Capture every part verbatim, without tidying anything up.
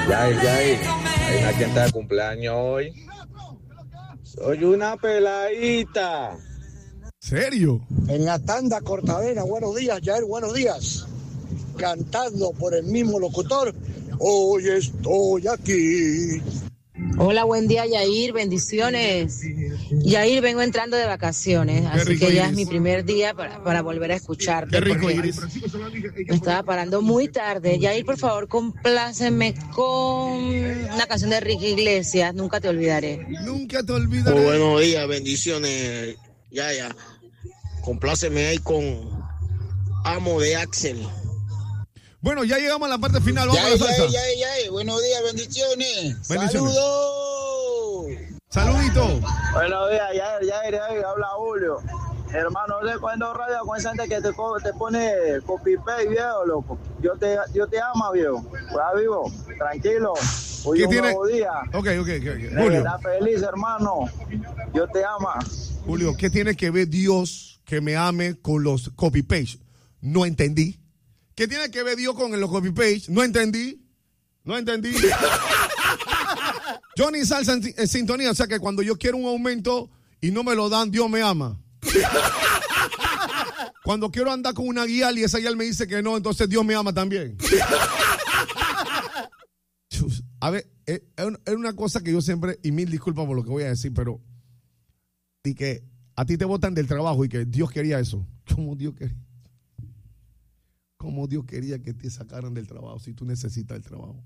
Yair, Yair, hay una quien está de cumpleaños hoy. Soy una peladita. ¿Serio? En la tanda cortadera, buenos días, Yair, buenos días. Cantando por el mismo locutor, hoy estoy aquí. Hola, buen día, Yair, bendiciones. Yair, vengo entrando de vacaciones, así rico, que ya Iris. es mi primer día para, para volver a escucharte. Qué rico, porque Iris. me estaba parando muy tarde. Yair, por favor, compláceme con una canción de Enrique Iglesias, Nunca te olvidaré. Nunca te olvidaré. Muy buenos días, bendiciones, ya, ya. Compláceme ahí con Amo de Axel. Bueno, ya llegamos a la parte final. Vamos Ya, a la ya, salsa. ya, ya, buenos días, bendiciones. Bendiciones. Saludos. Saludito. Buenos días, Yair, Yair, Yair, habla Julio. Hermano, no sé cuándo radio con esa gente que te, te pone copy paste, viejo, loco. Yo te, yo te amo, viejo. Pues vivo, tranquilo. Hoy ¿Qué es un tiene? nuevo día. Ok, ok, ok. De Julio, verdad feliz, hermano. Yo te amo. Julio, ¿qué tiene que ver Dios que me ame con los copy-paste? No entendí. ¿Qué tiene que ver Dios con los copy-paste? No entendí. No entendí. Johnny Salsa en, en sintonía, o sea que cuando yo quiero un aumento y no me lo dan, Dios me ama. Cuando quiero andar con una guía y esa guía me dice que no, entonces Dios me ama también. A ver, es una cosa que yo siempre, y mil disculpas por lo que voy a decir, pero y que a ti te botan del trabajo y que Dios quería eso. ¿Cómo Dios quería? ¿Cómo Dios quería que te sacaran del trabajo si tú necesitas el trabajo?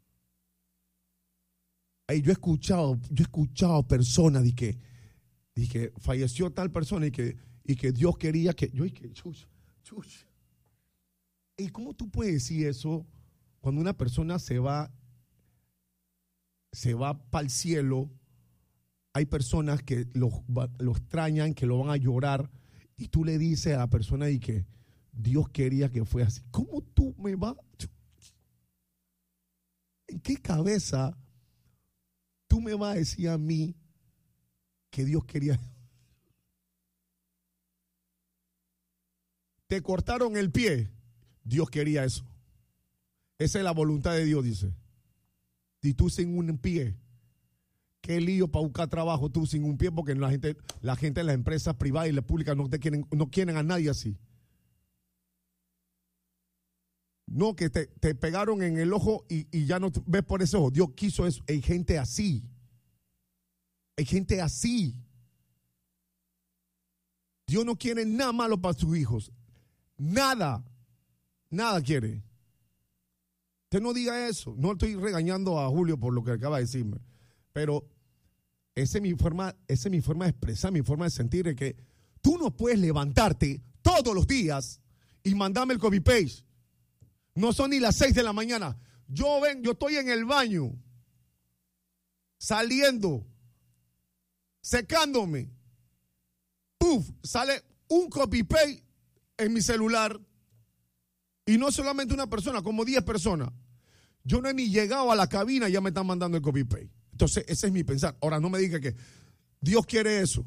Ay, yo he escuchado, yo he escuchado personas de que, de que falleció tal persona y que, y que Dios quería que yo y que chuch, chuch. ¿Y cómo tú puedes decir eso cuando una persona se va se va para el cielo? Hay personas que lo, lo extrañan, que lo van a llorar, y tú le dices a la persona y que Dios quería que fue así. ¿Cómo tú me vas? ¿En qué cabeza tú me vas a decir a mí que Dios quería? Te cortaron el pie, Dios quería eso. Esa es la voluntad de Dios, dice. Y tú sin un pie, qué lío para buscar trabajo tú sin un pie, porque la gente, la gente en las empresas privadas y las públicas no te quieren, no quieren a nadie así. No, que te, te pegaron en el ojo y, y ya no ves por ese ojo. Dios quiso eso. Hay gente así. Hay gente así. Dios no quiere nada malo para sus hijos. Nada. Nada quiere. Usted no diga eso. No estoy regañando a Julio por lo que acaba de decirme. Pero esa es mi forma, esa es mi forma de expresar, mi forma de sentir, es que tú no puedes levantarte todos los días y mandarme el copy-paste. No son ni las seis de la mañana. Yo ven, yo estoy en el baño, saliendo, secándome. Puf, sale un copy-paste en mi celular. Y no solamente una persona, como diez personas. Yo no he ni llegado a la cabina y ya me están mandando el copy-paste. Entonces, ese es mi pensar. Ahora, no me diga que Dios quiere eso.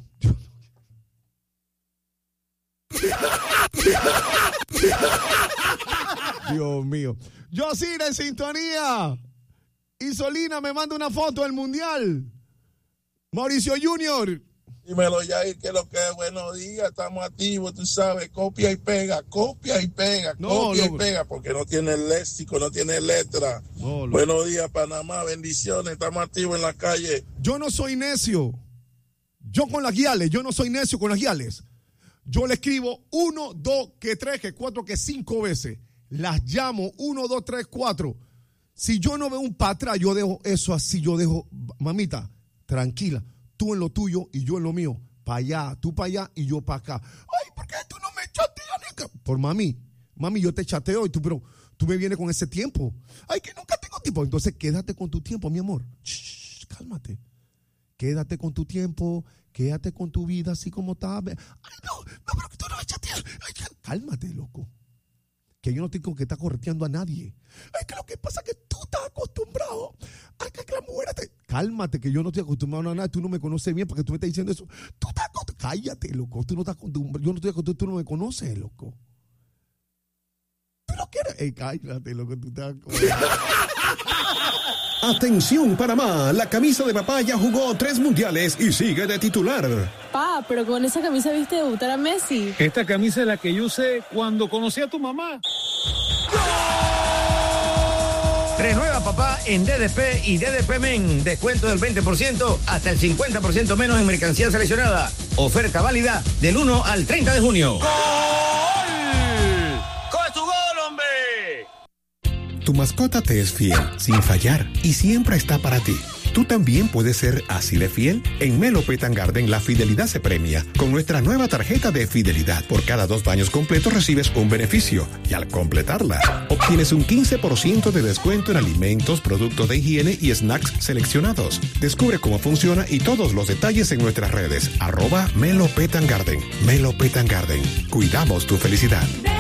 Dios mío. Yo sí, en sintonía. Isolina me manda una foto del mundial. Mauricio Junior. Dímelo, Yair, que lo que es. Buenos días, estamos activos, tú sabes, copia y pega, copia y pega, no, copia no. y pega, porque no tiene léxico, no tiene letra. No, no. Buenos días, Panamá, bendiciones, estamos activos en la calle. Yo no soy necio. Yo con las guiales, yo no soy necio con las guiales. Yo le escribo uno, dos, que tres, que cuatro, que cinco veces. Las llamo uno, dos, tres, cuatro. Si yo no veo un para atrás, yo dejo eso así, yo dejo, mamita, tranquila. Tú en lo tuyo y yo en lo mío. Para allá, tú para allá y yo para acá. Ay, ¿por qué tú no me chateas? Por mami. Mami, yo te chateo y tú, pero tú me vienes con ese tiempo. Ay, que nunca tengo tiempo. Entonces, quédate con tu tiempo, mi amor. Shh, cálmate. Quédate con tu tiempo. Quédate con tu vida así como está. Ay, no, no, pero que tú no me chateas. Ay, cálmate, loco. Que yo no tengo que estar correteando a nadie. Es que lo que pasa es que tú estás acostumbrado a que la mujer te... Cálmate, que yo no estoy acostumbrado a nada. Tú no me conoces bien porque tú me estás diciendo eso. Tú estás acostumbrado. Cállate, loco. Tú no estás acostumbrado. Yo no estoy acostumbrado. Tú no me conoces, loco. Tú no quieres... Ey, cállate, loco. Tú estás acostumbrado. Atención Panamá, la camisa de papá ya jugó tres mundiales y sigue de titular. Pa, pero con esa camisa viste debutar a Messi. Esta camisa es la que yo usé cuando conocí a tu mamá. Renueva papá en D D P y D D P Men. Descuento del veinte por ciento hasta el cincuenta por ciento menos en mercancía seleccionada. Oferta válida del uno al treinta de junio. ¡Gol! ¡Coge tu gol, hombre! Tu mascota te es fiel, sin fallar, y siempre está para ti. ¿Tú también puedes ser así de fiel? En Melo Pet and Garden la fidelidad se premia con nuestra nueva tarjeta de fidelidad. Por cada dos baños completos recibes un beneficio y al completarla obtienes un quince por ciento de descuento en alimentos, productos de higiene y snacks seleccionados. Descubre cómo funciona y todos los detalles en nuestras redes. Arroba Melo Pet and Garden. Melo Pet and Garden. Cuidamos tu felicidad.